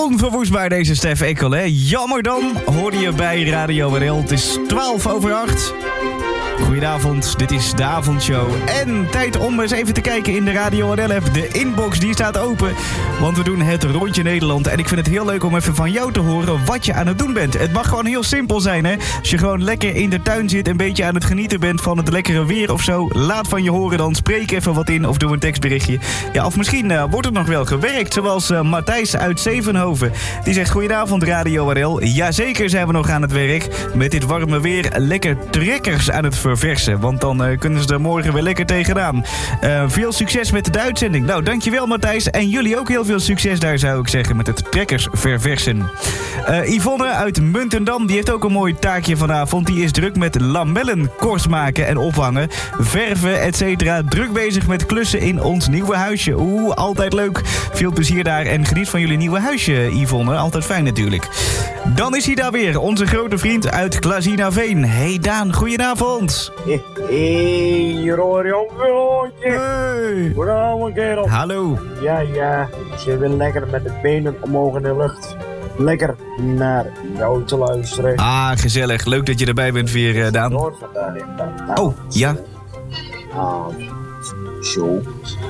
Onverwoestbaar deze Stef Ekkel, hè? Jammer dan, hoorde je bij Radio WNL. Het is 7:12. Goedenavond, dit is de avondshow. En tijd om eens even te kijken in de Radio WNL-app. De inbox die staat open, want we doen het rondje Nederland. En ik vind het heel leuk om even van jou te horen wat je aan het doen bent. Het mag gewoon heel simpel zijn, hè. Als je gewoon lekker in de tuin zit, een beetje aan het genieten bent van het lekkere weer of zo. Laat van je horen dan, spreek even wat in of doe een tekstberichtje. Ja, of misschien wordt het nog wel gewerkt, zoals Matthijs uit Zevenhoven. Die zegt, goedenavond Radio WNL. Jazeker zijn we nog aan het werk. Met dit warme weer lekker trekkers aan het verversen. Want dan kunnen ze er morgen weer lekker tegenaan. Veel succes met de uitzending. Nou, dankjewel Matthijs. En jullie ook heel veel succes daar, zou ik zeggen, met het trekkers verversen. Yvonne uit Muntendam, die heeft ook een mooi taakje vanavond. Die is druk met lamellen korst maken en ophangen. Verven, etc. Druk bezig met klussen in ons nieuwe huisje. Oeh, altijd leuk. Veel plezier daar en geniet van jullie nieuwe huisje, Yvonne. Altijd fijn natuurlijk. Dan is hij daar weer, onze grote vriend uit Klazinaveen. Hey Daan, goedenavond. Hey, Rory. Hey. Goedenavond, kerel. Hallo. Ja. Ze wil lekker met de benen omhoog in de lucht. Lekker naar jou te luisteren. Ah, gezellig. Leuk dat je erbij bent weer, Daan. Noord vandaag inderdaad. Oh, ja. Zo.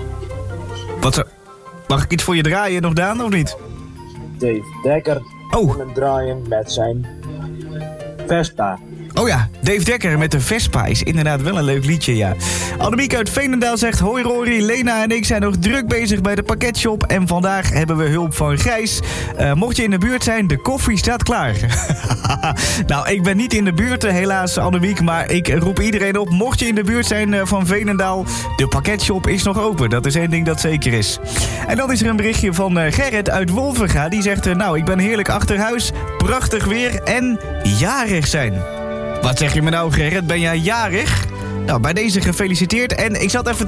Mag ik iets voor je draaien nog, Daan, of niet? Dave Dekker. Oh. En het draaien met zijn Vespa. Oh ja, Dave Dekker met de Vespa is inderdaad wel een leuk liedje, ja. Annemiek uit Veenendaal zegt, hoi Rory, Lena en ik zijn nog druk bezig bij de pakketshop en vandaag hebben we hulp van Gijs. Mocht je in de buurt zijn, de koffie staat klaar. Nou, ik ben niet in de buurt helaas, Annemiek, maar ik roep iedereen op, mocht je in de buurt zijn van Veenendaal, de pakketshop is nog open. Dat is één ding dat zeker is. En dan is er een berichtje van Gerrit uit Wolvenga, die zegt, nou, ik ben heerlijk achter huis, prachtig weer en jarig zijn. Wat zeg je me nou, Gerrit? Ben jij jarig? Nou, bij deze gefeliciteerd. En ik zat even te